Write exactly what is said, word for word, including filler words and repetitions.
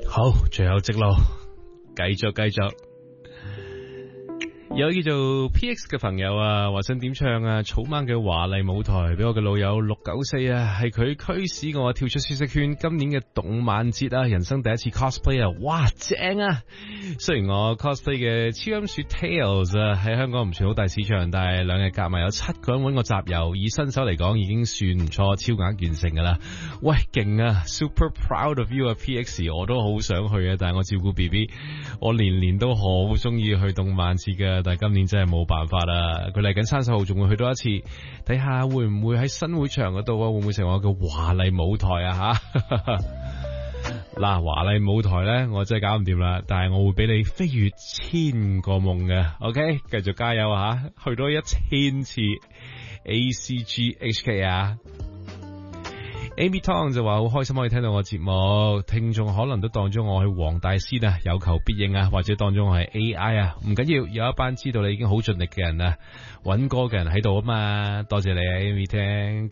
好，最後直路，繼續繼續。有叫做 P X 嘅朋友啊，話想點唱啊草蜢嘅華麗舞台俾我嘅老友六九四啊，係佢驅使我跳出舒適圈。今年嘅動漫節啊，人生第一次 cosplay 啊，哇正啊！雖然我 cosplay 嘅超音鼠 Tails 啊喺香港唔算好大市場，但係兩日夾埋有七個人揾我集郵，以新手嚟講已經算唔錯，超額完成噶啦。喂，勁啊 ！Super proud of you 啊 P X， 我都好想去啊，但係我照顧 B B， 我年年都好中意去動漫節嘅。但係今年真係冇辦法啦，佢嚟緊三十號仲會去多一次，睇下會唔會喺新會場嗰度啊，會唔會成為我嘅華麗舞台啊吓？嗱，華麗舞台咧，我真係搞唔掂啦，但係我會俾你飛越千個夢嘅 ，OK， 繼續加油啊，去多一千次 A C G H K 啊！Amy Tong 就話好開心可以聽到我節目，聽眾可能都當咗我係黃大仙啊，有求必應啊，或者當咗我係 A I 啊，唔緊要，有一班知道你已經好盡力嘅人啊，揾歌嘅人喺度啊嘛，多謝你啊 Amy 聽。